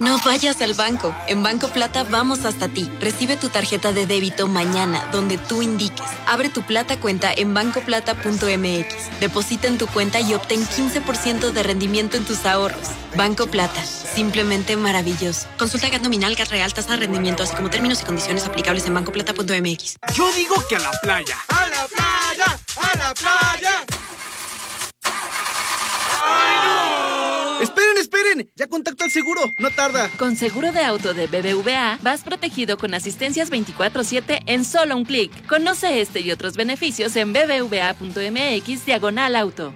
No vayas al banco. En Banco Plata vamos hasta ti. Recibe tu tarjeta de débito mañana, donde tú indiques. Abre tu Plata cuenta en bancoplata.mx. Deposita en tu cuenta y obtén 15% de rendimiento en tus ahorros. Banco Plata. Simplemente maravilloso. Consulta GAT nominal, GAT real, tasa de rendimiento, así como términos y condiciones aplicables en bancoplata.mx. Yo digo que a la playa. ¡A la playa! ¡A la playa! ¡Esperen! Ya contacto al seguro, no tarda. Con seguro de auto de BBVA, vas protegido con asistencias 24/7 en solo un clic. Conoce este y otros beneficios en bbva.mx/auto.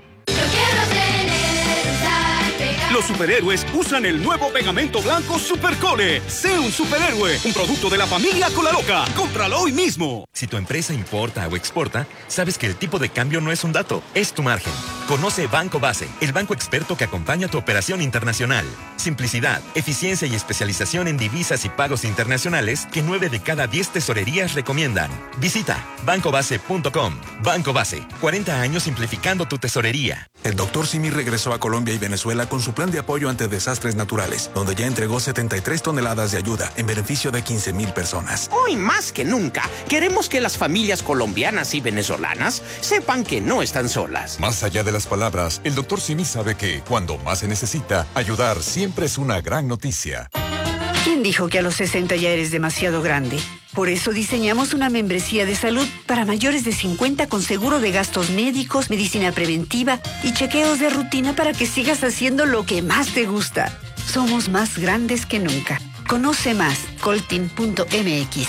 Los superhéroes usan el nuevo pegamento blanco Supercole. Sé un superhéroe, un producto de la familia Colaloca. Cómpralo hoy mismo. Si tu empresa importa o exporta, sabes que el tipo de cambio no es un dato, es tu margen. Conoce Banco Base, el banco experto que acompaña tu operación internacional. Simplicidad, eficiencia y especialización en divisas y pagos internacionales que 9 de cada 10 tesorerías recomiendan. Visita bancobase.com. Banco Base, 40 años simplificando tu tesorería. El Dr. Simi regresó a Colombia y Venezuela con su plan de apoyo ante desastres naturales, donde ya entregó 73 toneladas de ayuda en beneficio de 15,000 personas. Hoy más que nunca, queremos que las familias colombianas y venezolanas sepan que no están solas. Más allá de las palabras, el Dr. Simi sabe que, cuando más se necesita, ayudar siempre es una gran noticia. ¿Quién dijo que a los 60 ya eres demasiado grande? Por eso diseñamos una membresía de salud para mayores de 50 con seguro de gastos médicos, medicina preventiva y chequeos de rutina para que sigas haciendo lo que más te gusta. Somos más grandes que nunca. Conoce más, coltin.mx.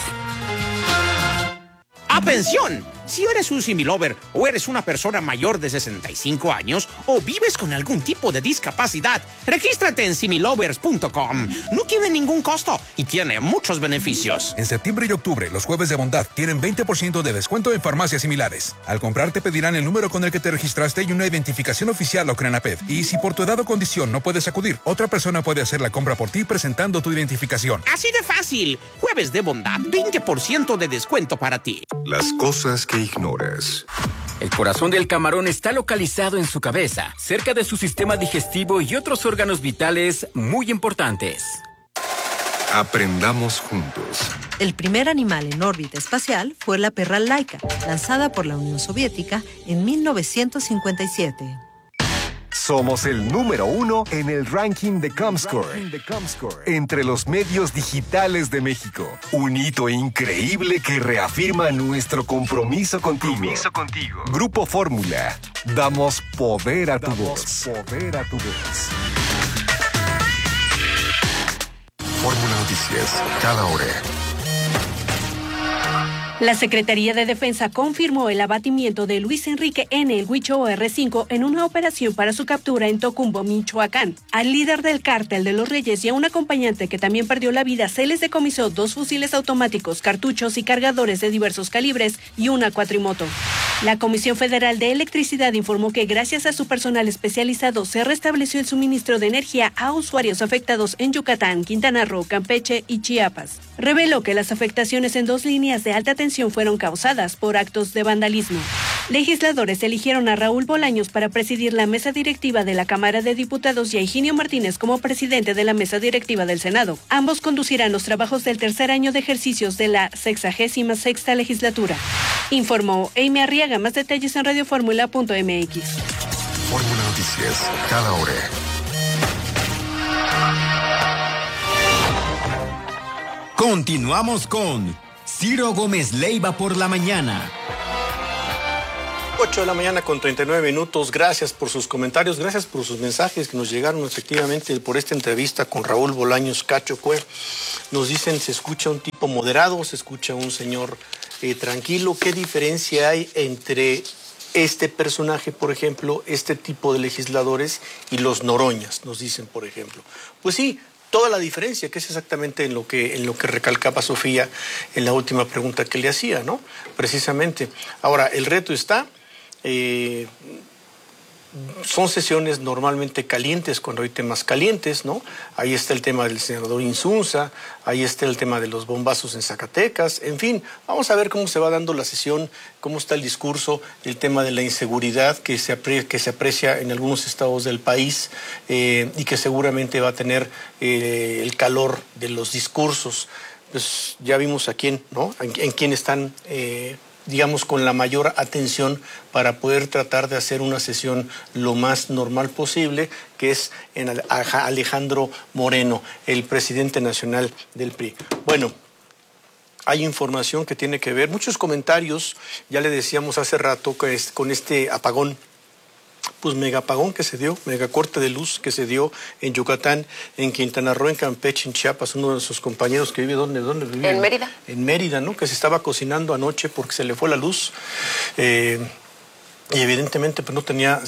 ¡Atención! Si eres un similover o eres una persona mayor de 65 años o vives con algún tipo de discapacidad, regístrate en similovers.com. No tiene ningún costo y tiene muchos beneficios. En septiembre y octubre, los jueves de bondad tienen 20% de descuento en farmacias similares. Al comprar te pedirán el número con el que te registraste y una identificación oficial o CRENAPED. Y si por tu edad o condición no puedes acudir, otra persona puede hacer la compra por ti presentando tu identificación. Así de fácil. Jueves de bondad, 20% de descuento para ti. Las cosas que ignoras. El corazón del camarón está localizado en su cabeza, cerca de su sistema digestivo y otros órganos vitales muy importantes. Aprendamos juntos. El primer animal en órbita espacial fue la perra Laika, lanzada por la Unión Soviética en 1957. Somos el número 1 en el ranking de Comscore, entre los medios digitales de México. Un hito increíble que reafirma nuestro compromiso contigo. Grupo Fórmula. Damos poder a tu voz. Fórmula Noticias, cada hora. La Secretaría de Defensa confirmó el abatimiento de Luis Enrique N. el Huicho R5 en una operación para su captura en Tocumbo, Michoacán. Al líder del cártel de los Reyes y a un acompañante que también perdió la vida se les decomisó 2 fusiles automáticos, cartuchos y cargadores de diversos calibres y una cuatrimoto. La Comisión Federal de Electricidad informó que gracias a su personal especializado se restableció el suministro de energía a usuarios afectados en Yucatán, Quintana Roo, Campeche y Chiapas. Reveló que las afectaciones en 2 líneas de alta tensión fueron causadas por actos de vandalismo. Legisladores eligieron a Raúl Bolaños para presidir la mesa directiva de la Cámara de Diputados y a Higinio Martínez como presidente de la mesa directiva del Senado. Ambos conducirán los trabajos del tercer año de ejercicios de la 66ª legislatura. Informó Amy Arriaga. Más detalles en radioformula.mx. Fórmula Noticias, cada hora. Continuamos con Ciro Gómez Leiva por la mañana. 8 de la mañana con 39 minutos. Gracias por sus comentarios, gracias por sus mensajes que nos llegaron efectivamente por esta entrevista con Raúl Bolaños Cacho Cue. Nos dicen, se escucha un tipo moderado, se escucha un señor tranquilo. ¿Qué diferencia hay entre este personaje, por ejemplo, este tipo de legisladores y los Noroñas? Nos dicen, por ejemplo. Pues sí, toda la diferencia, que es exactamente en lo que recalcaba Sofía en la última pregunta que le hacía, ¿no? Precisamente. Ahora, el reto está, son sesiones normalmente calientes cuando hay temas calientes, ¿no? Ahí está el tema del senador Insunza, ahí está el tema de los bombazos en Zacatecas, en fin, vamos a ver cómo se va dando la sesión, cómo está el discurso, el tema de la inseguridad que se aprecia en algunos estados del país y que seguramente va a tener el calor de los discursos. Pues ya vimos a quién, ¿no? En quién están digamos, con la mayor atención para poder tratar de hacer una sesión lo más normal posible, que es en Alejandro Moreno, el presidente nacional del PRI. Bueno, hay información que tiene que ver, muchos comentarios, ya le decíamos hace rato, que con este apagón, pues mega apagón que se dio, mega corte de luz que se dio en Yucatán, en Quintana Roo, en Campeche, en Chiapas. Uno de sus compañeros que vive, ¿dónde vive? En Mérida. En Mérida, ¿no? Que se estaba cocinando anoche porque se le fue la luz. Y evidentemente pues no tenía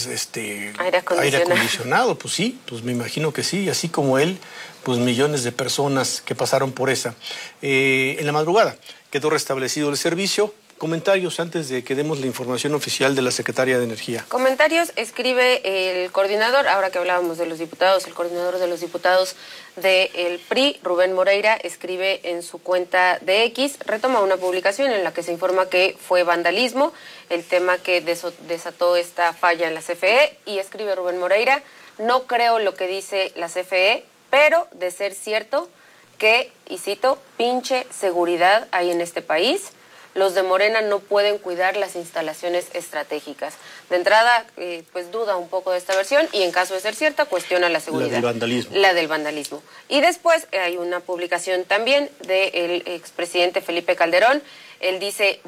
aire acondicionado. Pues sí, pues me imagino que sí. Así como él, pues millones de personas que pasaron por esa. En la madrugada quedó restablecido el servicio. Comentarios antes de que demos la información oficial de la Secretaría de Energía. Comentarios, escribe el coordinador, ahora que hablábamos de los diputados, el coordinador de los diputados del PRI, Rubén Moreira, escribe en su cuenta de X, retoma una publicación en la que se informa que fue vandalismo, el tema que desató esta falla en la CFE, y escribe Rubén Moreira, no creo lo que dice la CFE, pero de ser cierto que, y cito, pinche seguridad hay en este país. Los de Morena no pueden cuidar las instalaciones estratégicas. De entrada, pues duda un poco de esta versión y en caso de ser cierta, cuestiona la seguridad. La del vandalismo. Y después hay una publicación también del expresidente Felipe Calderón. Él dice,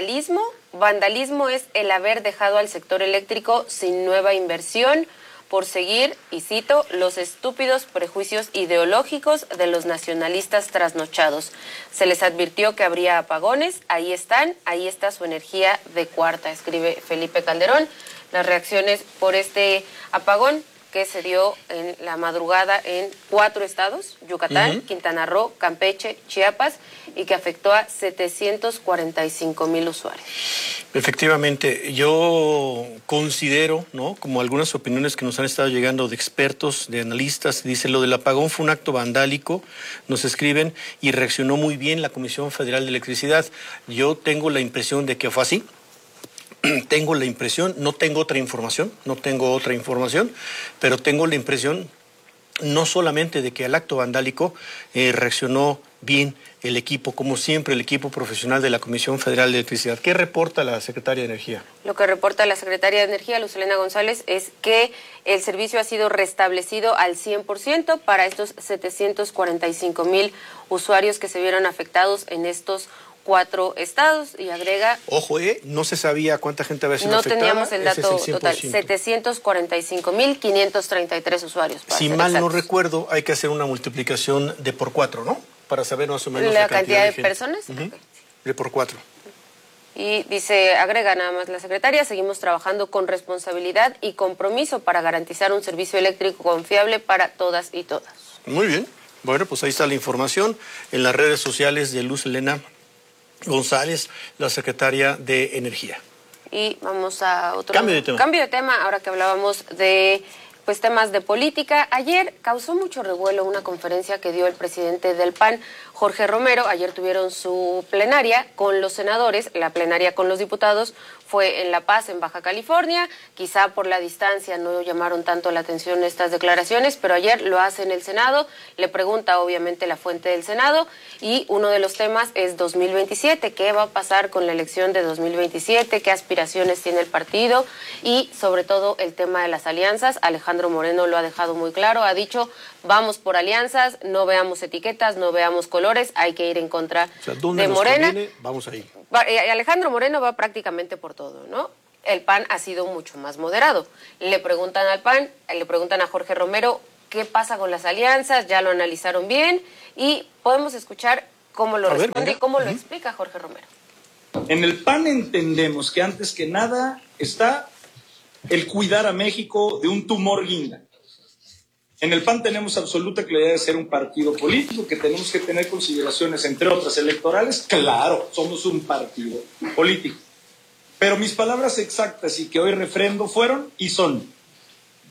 vandalismo es el haber dejado al sector eléctrico sin nueva inversión por seguir, y cito, los estúpidos prejuicios ideológicos de los nacionalistas trasnochados. Se les advirtió que habría apagones, ahí están, ahí está su energía de cuarta, escribe Felipe Calderón. Las reacciones por este apagón que se dio en la madrugada en 4 estados, Yucatán, Quintana Roo, Campeche, Chiapas, y que afectó a 745,000 usuarios. Efectivamente, yo considero, ¿no?, como algunas opiniones que nos han estado llegando de expertos, de analistas, dice, lo del apagón fue un acto vandálico, nos escriben, y reaccionó muy bien la Comisión Federal de Electricidad. Yo tengo la impresión de que fue así. Tengo la impresión, no tengo otra información, pero tengo la impresión no solamente de que al acto vandálico reaccionó bien el equipo, como siempre, el equipo profesional de la Comisión Federal de Electricidad. ¿Qué reporta la Secretaria de Energía? Lo que reporta la Secretaria de Energía, Luz Helena González, es que el servicio ha sido restablecido al 100% para estos 745,000 usuarios que se vieron afectados en estos 4 estados, y agrega... Ojo, no se sabía cuánta gente había sido afectada. No teníamos el dato total, 745,533 usuarios. Si mal no recuerdo, hay que hacer una multiplicación de por 4, ¿no? Para saber más o menos la cantidad de personas. Okay. De por 4. Y dice, agrega nada más la secretaria, seguimos trabajando con responsabilidad y compromiso para garantizar un servicio eléctrico confiable para todas y todas. Muy bien. Bueno, pues ahí está la información en las redes sociales de Luz Helena González, la Secretaria de Energía. Y vamos a otro cambio de tema. Cambio de tema, ahora que hablábamos de temas de política. Ayer causó mucho revuelo una conferencia que dio el presidente del PAN, Jorge Romero. Ayer tuvieron su plenaria con los senadores, la plenaria con los diputados fue en La Paz, en Baja California. Quizá por la distancia no llamaron tanto la atención estas declaraciones, pero ayer lo hace en el Senado. Le pregunta obviamente la fuente del Senado y uno de los temas es 2027. ¿Qué va a pasar con la elección de 2027? ¿Qué aspiraciones tiene el partido? Y sobre todo el tema de las alianzas. Alejandro Moreno lo ha dejado muy claro, ha dicho, vamos por alianzas, no veamos etiquetas, no veamos colores, hay que ir en contra de Morena. Conviene, vamos ahí. Alejandro Moreno va prácticamente por todo, ¿no? El PAN ha sido mucho más moderado. Le preguntan al PAN, le preguntan a Jorge Romero, ¿qué pasa con las alianzas? Ya lo analizaron bien y podemos escuchar cómo lo responde y cómo lo explica Jorge Romero. En el PAN entendemos que antes que nada está el cuidar a México de un tumor guinda. En el PAN tenemos absoluta claridad de ser un partido político, que tenemos que tener consideraciones, entre otras, electorales. Claro, somos un partido político. Pero mis palabras exactas y que hoy refrendo fueron y son: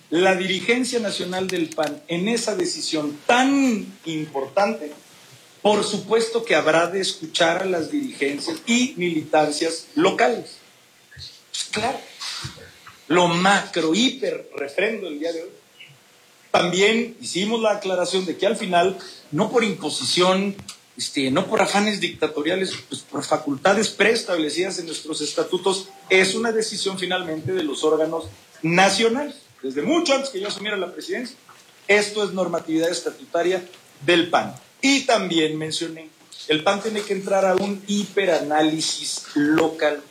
la dirigencia nacional del PAN en esa decisión tan importante, por supuesto que habrá de escuchar a las dirigencias y militancias locales. Pues claro, lo macro, hiper refrendo el día de hoy. También hicimos la aclaración de que al final, no por imposición, no por afanes dictatoriales, pues por facultades preestablecidas en nuestros estatutos, es una decisión finalmente de los órganos nacionales. Desde mucho antes que yo asumiera la presidencia, esto es normatividad estatutaria del PAN. Y también mencioné, el PAN tiene que entrar a un hiperanálisis local,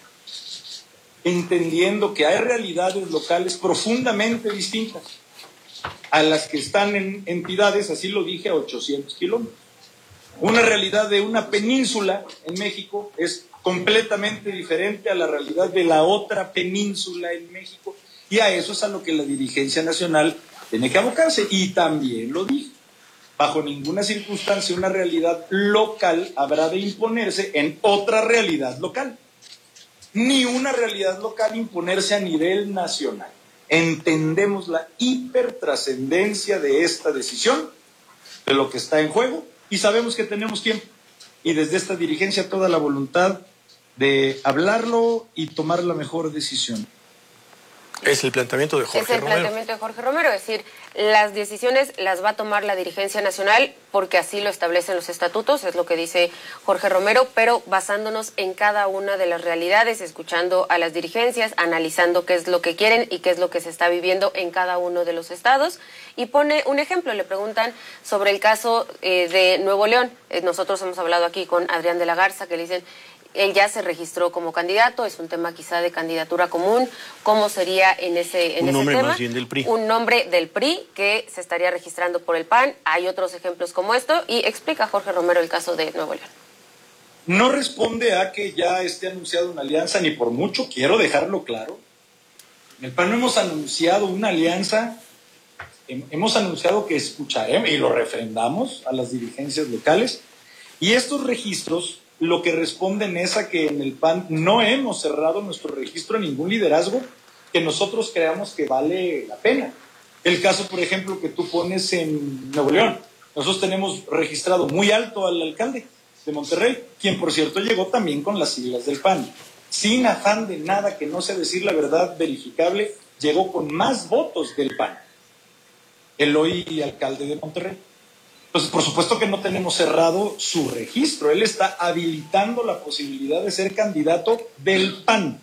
entendiendo que hay realidades locales profundamente distintas a las que están en entidades, así lo dije, a 800 kilómetros. Una realidad de una península en México es completamente diferente a la realidad de la otra península en México, y a eso es a lo que la dirigencia nacional tiene que abocarse. Y también lo dije, bajo ninguna circunstancia una realidad local habrá de imponerse en otra realidad local, ni una realidad local imponerse a nivel nacional. Entendemos la hipertrascendencia de esta decisión, de lo que está en juego, y sabemos que tenemos tiempo, y desde esta dirigencia toda la voluntad de hablarlo y tomar la mejor decisión. Es el planteamiento de Jorge Romero. Es el planteamiento de Jorge Romero, es decir, las decisiones las va a tomar la dirigencia nacional porque así lo establecen los estatutos, es lo que dice Jorge Romero, pero basándonos en cada una de las realidades, escuchando a las dirigencias, analizando qué es lo que quieren y qué es lo que se está viviendo en cada uno de los estados. Y pone un ejemplo, le preguntan sobre el caso de Nuevo León. Nosotros hemos hablado aquí con Adrián de la Garza, que le dicen, él ya se registró como candidato, es un tema quizá de candidatura común. ¿Cómo sería en ese tema? Más bien del PRI. Un nombre del PRI que se estaría registrando por el PAN. Hay otros ejemplos como esto y explica Jorge Romero el caso de Nuevo León. No responde a que ya esté anunciada una alianza, ni por mucho, quiero dejarlo claro. En el PAN no hemos anunciado una alianza, hemos anunciado que escucharemos y lo refrendamos a las dirigencias locales. Y estos registros lo que responden es a que en el PAN no hemos cerrado nuestro registro a ningún liderazgo que nosotros creamos que vale la pena. El caso, por ejemplo, que tú pones en Nuevo León. Nosotros tenemos registrado muy alto al alcalde de Monterrey, quien por cierto llegó también con las siglas del PAN. Sin afán de nada que no sea decir la verdad verificable, llegó con más votos del PAN, el hoy alcalde de Monterrey. Entonces, por supuesto que no tenemos cerrado su registro. Él está habilitando la posibilidad de ser candidato del PAN.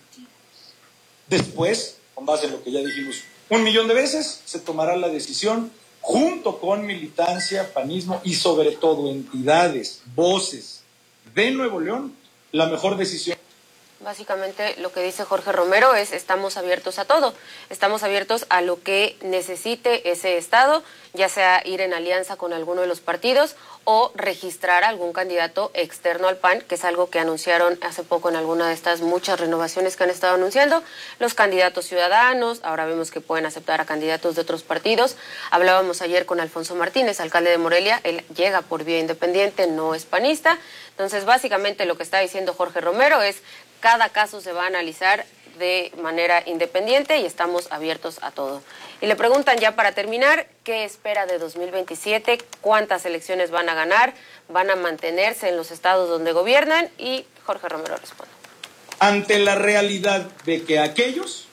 Después, con base en lo que ya dijimos 1,000,000 de veces, se tomará la decisión junto con militancia, panismo y sobre todo entidades, voces de Nuevo León, la mejor decisión. Básicamente lo que dice Jorge Romero es estamos abiertos a todo, estamos abiertos a lo que necesite ese estado, ya sea ir en alianza con alguno de los partidos o registrar a algún candidato externo al PAN, que es algo que anunciaron hace poco en alguna de estas muchas renovaciones que han estado anunciando, los candidatos ciudadanos, ahora vemos que pueden aceptar a candidatos de otros partidos. Hablábamos ayer con Alfonso Martínez, alcalde de Morelia, él llega por vía independiente, no es panista, entonces básicamente lo que está diciendo Jorge Romero es cada caso se va a analizar de manera independiente y estamos abiertos a todo. Y le preguntan ya para terminar, ¿qué espera de 2027? ¿Cuántas elecciones van a ganar? ¿Van a mantenerse en los estados donde gobiernan? Y Jorge Romero responde. Ante la realidad de que aquellos,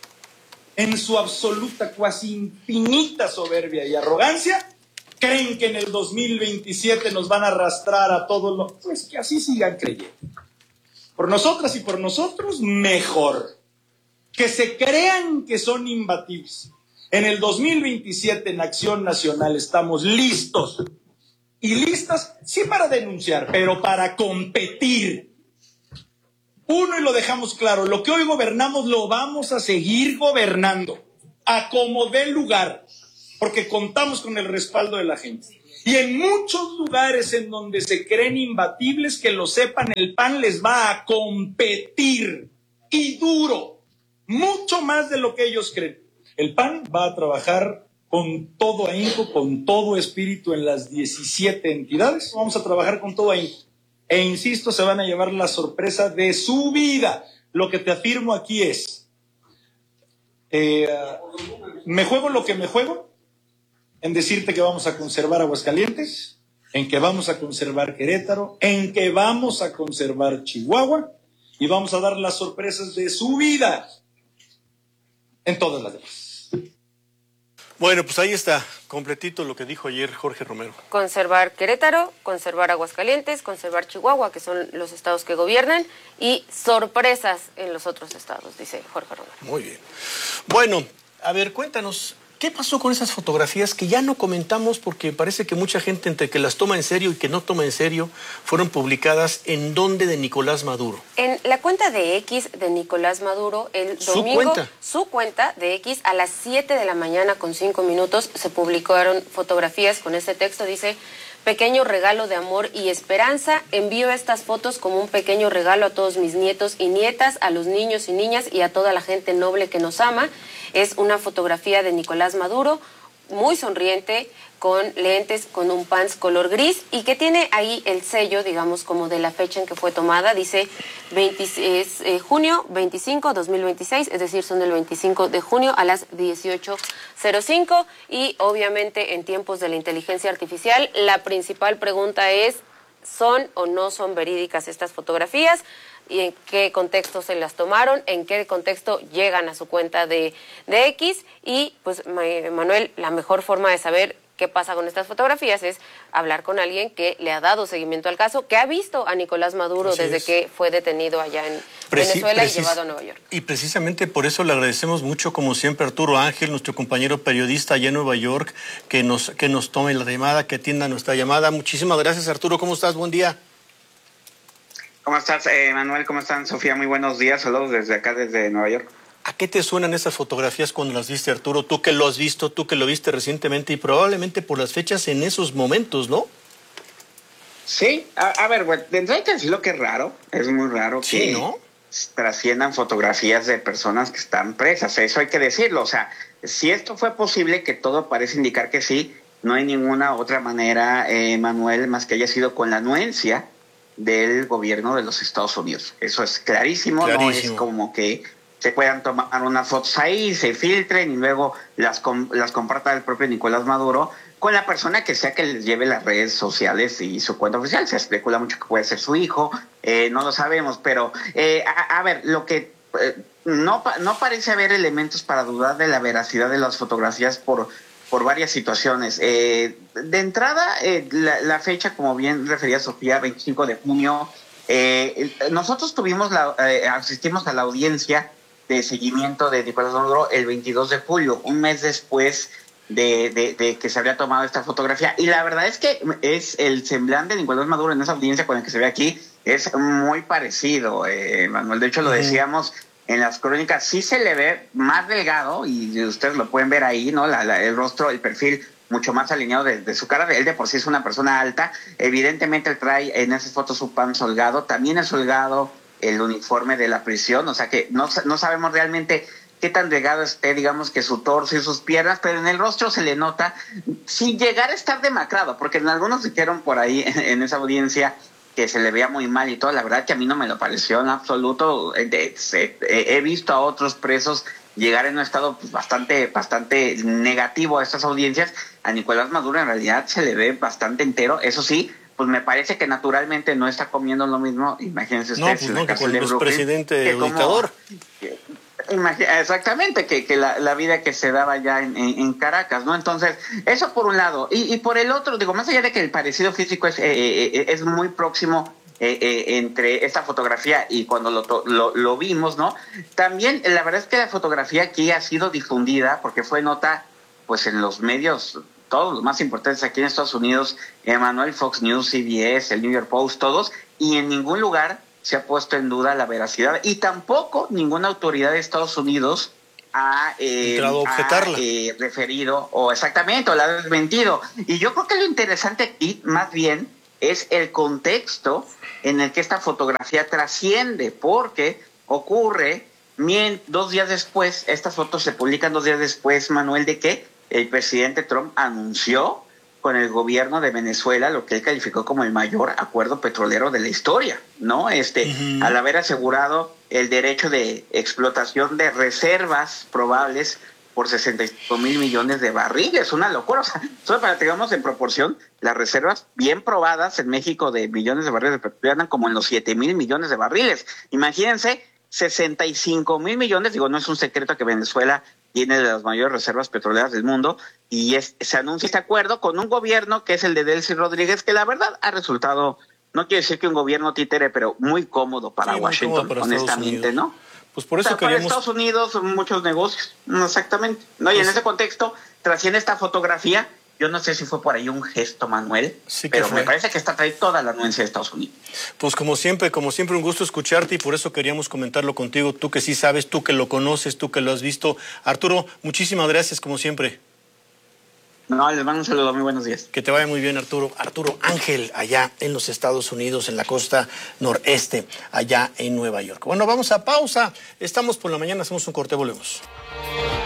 en su absoluta, cuasi infinita soberbia y arrogancia, creen que en el 2027 nos van a arrastrar a todos los... Pues que así sigan creyendo. Por nosotras y por nosotros, mejor. Que se crean que son imbatibles. En el 2027, en Acción Nacional, estamos listos. Y listas, sí para denunciar, pero para competir. Uno, y lo dejamos claro, lo que hoy gobernamos lo vamos a seguir gobernando. A como dé lugar. Porque contamos con el respaldo de la gente. Y en muchos lugares en donde se creen imbatibles, que lo sepan, el PAN les va a competir. Y duro. Mucho más de lo que ellos creen. El PAN va a trabajar con todo ahínco, con todo espíritu en las 17 entidades. Vamos a trabajar con todo ahínco. E insisto, se van a llevar la sorpresa de su vida. Lo que te afirmo aquí es, Me juego lo que me juego en decirte que vamos a conservar Aguascalientes, en que vamos a conservar Querétaro, en que vamos a conservar Chihuahua y vamos a dar las sorpresas de su vida en todas las demás. Bueno, pues ahí está, completito lo que dijo ayer Jorge Romero. Conservar Querétaro, conservar Aguascalientes, conservar Chihuahua, que son los estados que gobiernan, y sorpresas en los otros estados, dice Jorge Romero. Muy bien. Bueno, a ver, cuéntanos, ¿qué pasó con esas fotografías que ya no comentamos porque parece que mucha gente entre que las toma en serio y que no toma en serio fueron publicadas en dónde de Nicolás Maduro? En la cuenta de X de Nicolás Maduro, el domingo, su cuenta de X, a las 7 de la mañana con 5 minutos se publicaron fotografías con este texto, dice: pequeño regalo de amor y esperanza, envío estas fotos como un pequeño regalo a todos mis nietos y nietas, a los niños y niñas y a toda la gente noble que nos ama. Es una fotografía de Nicolás Maduro, muy sonriente, con lentes, con un pants color gris y que tiene ahí el sello, digamos, como de la fecha en que fue tomada. Dice junio 25, 2026, es decir, son del 25 de junio a las 18:05. Y obviamente en tiempos de la inteligencia artificial, la principal pregunta es: ¿son o no son verídicas estas fotografías? ¿Y en qué contexto se las tomaron? ¿En qué contexto llegan a su cuenta de X? Y pues, Manuel, la mejor forma de saber qué pasa con estas fotografías es hablar con alguien que le ha dado seguimiento al caso, que ha visto a Nicolás Maduro desde que fue detenido allá en Venezuela y llevado a Nueva York. Y precisamente por eso le agradecemos mucho, como siempre, a Arturo Ángel, nuestro compañero periodista allá en Nueva York, que nos tome la llamada, que atienda nuestra llamada. Muchísimas gracias, Arturo. ¿Cómo estás? Buen día. ¿Cómo estás, Manuel? ¿Cómo están, Sofía? Muy buenos días. Saludos desde acá, desde Nueva York. ¿A qué te suenan esas fotografías cuando las viste, Arturo? Tú que lo has visto, tú que lo viste recientemente y probablemente por las fechas en esos momentos, ¿no? Sí, a ver, bueno, de entrada hay que decirlo que es raro, es muy raro que trasciendan fotografías de personas que están presas, eso hay que decirlo. O sea, si esto fue posible, que todo parece indicar que sí, no hay ninguna otra manera, Manuel, más que haya sido con la anuencia del gobierno de los Estados Unidos. Eso es clarísimo. No es como que se puedan tomar unas fotos ahí, se filtren y luego las comparta el propio Nicolás Maduro con la persona que sea que les lleve las redes sociales y su cuenta oficial. Se especula mucho que puede ser su hijo, no lo sabemos, pero a ver, lo que no parece haber elementos para dudar de la veracidad de las fotografías por varias situaciones. De entrada, la fecha, como bien refería Sofía, 25 de junio, nosotros asistimos a la audiencia de seguimiento de Nicolás Maduro el 22 de julio, un mes después de que se habría tomado esta fotografía. Y la verdad es que es el semblante de Nicolás Maduro en esa audiencia con el que se ve aquí es muy parecido, Manuel. De hecho, lo decíamos en las crónicas, sí se le ve más delgado, y ustedes lo pueden ver ahí, ¿no? El rostro, el perfil mucho más alineado de su cara. Él de por sí es una persona alta. Evidentemente él trae en esas fotos su pants holgado. También es holgado el uniforme de la prisión. O sea que no sabemos realmente qué tan delgado esté, digamos, que su torso y sus piernas, pero en el rostro se le nota, sin llegar a estar demacrado, porque en algunos dijeron por ahí en esa audiencia que se le veía muy mal y todo. La verdad que a mí no me lo pareció en absoluto. He visto a otros presos llegar en un estado pues, bastante negativo a estas audiencias. A Nicolás Maduro en realidad se le ve bastante entero. Eso sí, pues me parece que naturalmente no está comiendo lo mismo. Imagínense ustedes. No, pues no, que cuando es presidente o dictador. Exactamente, que la vida que se daba ya en Caracas, ¿no? Entonces, eso por un lado. Y por el otro, digo, más allá de que el parecido físico es muy próximo entre esta fotografía y cuando lo vimos, ¿no? También, la verdad es que la fotografía aquí ha sido difundida porque fue nota, pues, en los medios, todos los más importantes aquí en Estados Unidos, Manuel, Fox News, CBS, el New York Post, todos, y en ningún lugar se ha puesto en duda la veracidad, y tampoco ninguna autoridad de Estados Unidos ha referido o la ha desmentido. Y yo creo que lo interesante aquí, más bien, es el contexto en el que esta fotografía trasciende, porque ocurre 2 días después, estas fotos se publican 2 días después, Manuel, de que el presidente Trump anunció con el gobierno de Venezuela lo que él calificó como el mayor acuerdo petrolero de la historia, ¿no? Al haber asegurado el derecho de explotación de reservas probables por 65 mil millones de barriles, una locura. O sea, solo para que tengamos en proporción, las reservas bien probadas en México de millones de barriles de petróleo andan como en los 7 mil millones de barriles. Imagínense, 65 mil millones, digo, no es un secreto que Venezuela tiene de las mayores reservas petroleras del mundo, y se anuncia este acuerdo con un gobierno que es el de Delcy Rodríguez, que la verdad ha resultado, no quiero decir que un gobierno títere, pero muy cómodo para Washington, para honestamente, ¿no? Pues por eso para Estados Unidos muchos negocios, exactamente. No, y en ese contexto trasciende esta fotografía. Yo no sé si fue por ahí un gesto, Manuel, pero me parece que está trae toda la anuencia de Estados Unidos. Pues como siempre un gusto escucharte, y por eso queríamos comentarlo contigo, tú que sí sabes, tú que lo conoces, tú que lo has visto. Arturo, muchísimas gracias como siempre. No, les mando un saludo, muy buenos días. Que te vaya muy bien, Arturo. Arturo Ángel, allá en los Estados Unidos, en la costa noreste, allá en Nueva York. Bueno, vamos a pausa. Estamos por la mañana, hacemos un corte, volvemos.